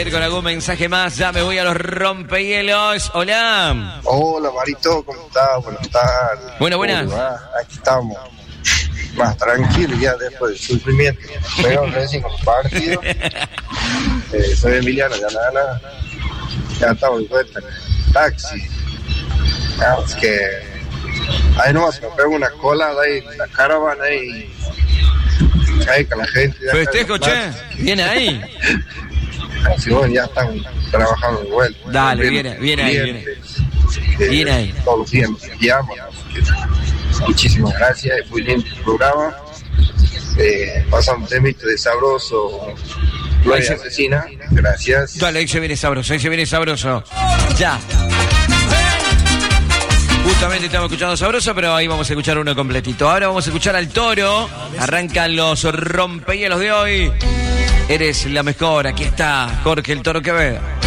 ir con algún mensaje más. Ya me voy a los rompehielos. Hola. Hola, Marito, ¿cómo estás? Buenas tardes. Buenas. Aquí estamos. Más tranquilo ya después del sufrimiento. Pero recién con el partido. Soy Emiliano Llanana. Ya estamos de vuelta en el taxi. Es que ahí nomás me pego una cola ahí en la caravana ahí con la gente. Festejo, che. Viene ahí. Así bueno, ya están trabajando de vuelta. Dale, viene ahí. Viene ahí. Todos los días nos guiamos. Muchísimas gracias, muy lindo el programa. Pasamos de mito de sabroso. Gloria Asesina, gracias. Dale, ahí se viene sabroso. Ya. Justamente estamos escuchando sabroso, pero ahí vamos a escuchar uno completito. Ahora vamos a escuchar al Toro. Arrancan los rompehielos de hoy. Eres la mejor, aquí está Jorge el Toro Quevedo.